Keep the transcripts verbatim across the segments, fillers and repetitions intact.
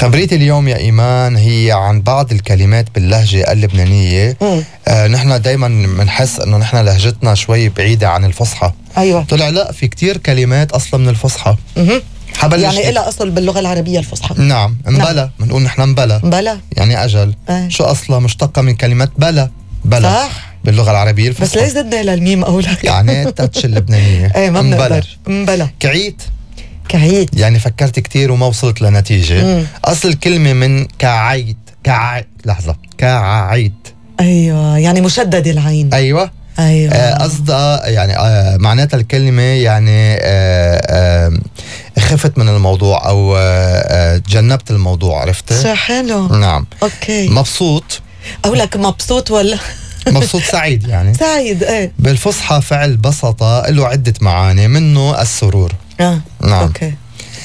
خبريتي اليوم يا إيمان هي عن بعض الكلمات باللهجة اللبنانية. آه نحن دايما بنحس إنه نحن لهجتنا شوي بعيدة عن الفصحى. أيوة. طلع لا، في كتير كلمات أصلا من الفصحى. يعني إلها أصل باللغة العربية الفصحى. نعم. مبلا، بنقول نحن مبلا مبلا يعني أجل. آه. شو أصلا مشتقة من كلمة بلا. بلا صح باللغة العربية الفصحى. بس ليش زدنا للميم أولا يعني التاتش اللبنانية. ايه ما بنقدر. مبلا. كعيت كعيت يعني فكرت كتير وما وصلت لنتيجة. مم. أصل الكلمة من كعيت. كعيت لحظة كعيت. أيوة يعني مشدد العين. أيوة أيوة قصدها آه يعني آه معناتها الكلمة يعني آه آه خفت من الموضوع أو آه تجنبت الموضوع. عرفت؟ شو حلو. نعم. أوكي. مبسوط. أقول لك مبسوط ولا مبسوط سعيد يعني. سعيد. ايه بالفصحى فعل بسطة له عدة معاني، منه السرور. اه نعم. اوكي.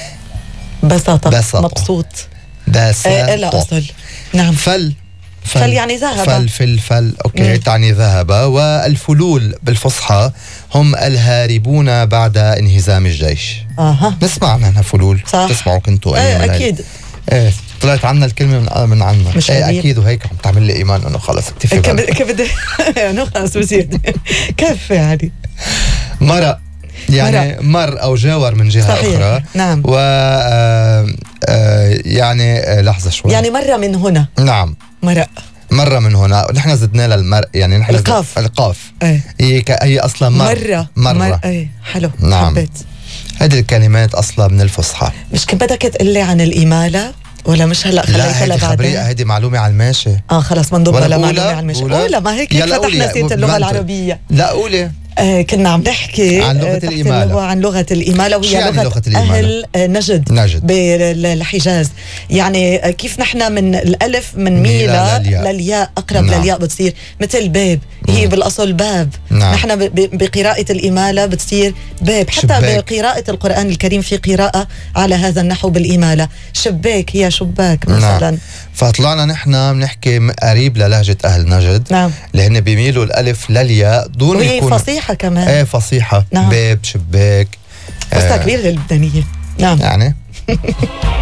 بسطة. بسطة. مبسوط. بسطة. ايه لا أصل. نعم. فل. فل, فل يعني ذهب. فل فل فل اوكي. مم. تعني ذهب. والفلول بالفصحى هم الهاربون بعد انهزام الجيش. اها نسمع عنها فلول. صح. تسمعوا كنتوا ايه اكيد. ايه طلعت عنا الكلمة من من عنا. مش ايه اكيد. وهيك عم تعمل لي ايمان انه خلص اكتفي. كيف بدي انه خلص بصير كيف يعني. مرق يعني مرق. مر او جاور من جهة صحيح. اخرى. نعم. و آه آه يعني آه لحظة شوي. يعني مرة من هنا. نعم. مرق مرة من هنا. نحن زدنا للمرء يعني نحن القاف. القاف. ايه. هي ك... هي اصلا مر. مرة مرة مر... ايه حلو. نعم. حبيت هذه الكلمات اصلا من الفصحى. مش كنت بدك تقلي عن الإمالة ولا مش هلا خليتها لبعدين؟ لا هيدي معلومة على الماشي. اه خلاص بنضمها لمعلومة على الماشي. أولى ما هيك فتحنا سيرة اللغة العربية. لا قولي. آه كنا عم نحكي عن لغة الإمالة. عن لغة الإمالة وهي يعني لغة, لغة أهل نجد, نجد بالحجاز. يعني كيف نحن من الألف من ميلة للياء, للياء أقرب. نعم. للياء بتصير مثل باب. هي مم. بالأصل باب. نعم. نحن بقراءة الإمالة بتصير باب. حتى شباك. بقراءة القرآن الكريم في قراءة على هذا النحو بالإمالة. شباك هي شباك مثلا. نعم. فطلعنا نحن بنحكي قريب للهجة أهل نجد. نعم. لأن بيميلوا الألف للياء دون وهي يكون فصيحة كمان. ايه فصيحة. نعم. باب شباك. قصة آه كبيرة للبنانية. نعم يعني